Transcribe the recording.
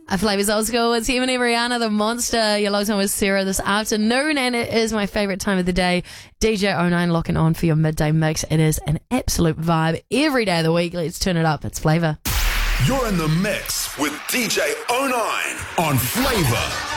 Flavors Old School. It's him and Rihanna, the monster. Your locked on with Sarah this afternoon, and it is my favourite time of the day. DJ 09 locking on for your midday mix. It is an absolute vibe every day of the week. Let's turn it up. It's Flavour. You're in the mix with DJ 09 on Flavour.